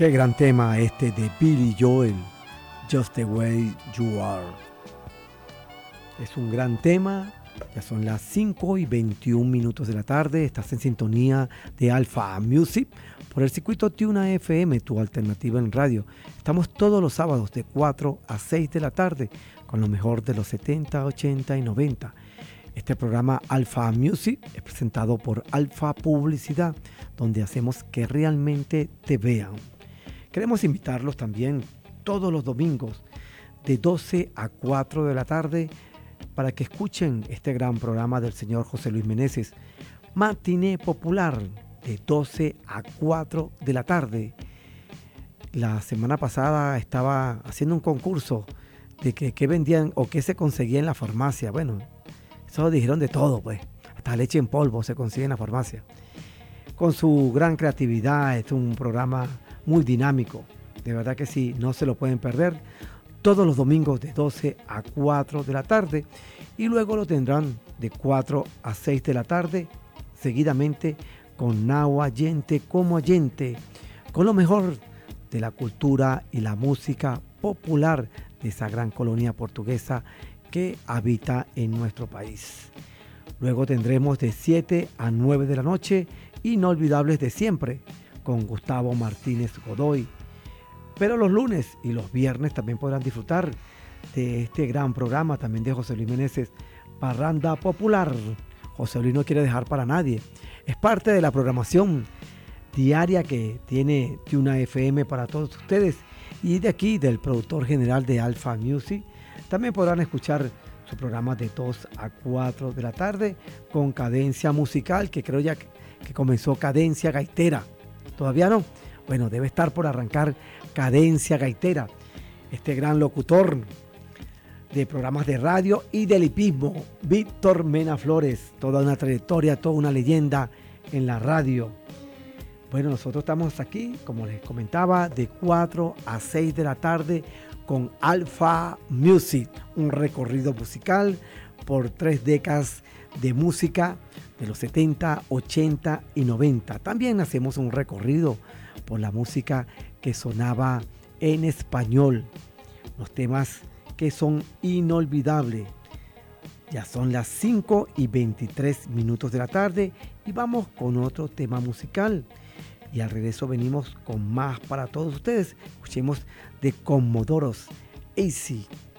Qué gran tema este de Billy Joel, Just the Way You Are. Es un gran tema. Ya son las 5:21 de la tarde. Estás en sintonía de Alpha Music por el circuito Tuna FM, tu alternativa en radio. Estamos todos los sábados de 4 a 6 de la tarde con lo mejor de los 70, 80 y 90. Este programa Alpha Music es presentado por Alpha Publicidad, donde hacemos que realmente te vean. Queremos invitarlos también todos los domingos de 12 a 4 de la tarde para que escuchen este gran programa del señor José Luis Meneses, Matiné Popular, de 12 a 4 de la tarde. La semana pasada estaba haciendo un concurso de qué vendían o qué se conseguía en la farmacia. Bueno, eso dijeron de todo, pues. Hasta leche en polvo se consigue en la farmacia. Con su gran creatividad, es un programa muy dinámico. De verdad que sí, no se lo pueden perder. Todos los domingos de 12 a 4 de la tarde. Y luego lo tendrán de 4 a 6 de la tarde, seguidamente con Nahua Allente como Allente, con lo mejor de la cultura y la música popular de esa gran colonia portuguesa que habita en nuestro país. Luego tendremos de 7 a 9 de la noche, Inolvidables de Siempre, con Gustavo Martínez Godoy. Pero los lunes y los viernes también podrán disfrutar de este gran programa también de José Luis Meneses, Parranda Popular. José Luis no quiere dejar para nadie. Es parte de la programación diaria que tiene Tuna FM para todos ustedes. Y de aquí, del productor general de Alpha Music, también podrán escuchar su programa de 2 a 4 de la tarde con Cadencia Musical, que creo ya que comenzó Cadencia Gaitera. ¿Todavía no? Bueno, debe estar por arrancar Cadencia Gaitera. Este gran locutor de programas de radio y del hipismo, Víctor Mena Flores, toda una trayectoria, toda una leyenda en la radio. Bueno, nosotros estamos aquí, como les comentaba, de 4 a 6 de la tarde con Alpha Music, un recorrido musical por 3 décadas de música de los 70, 80 y 90. También hacemos un recorrido por la música que sonaba en español, los temas que son inolvidables. Ya son las 5:23 de la tarde y vamos con otro tema musical. Y al regreso venimos con más para todos ustedes. Escuchemos de Comodoros, AC.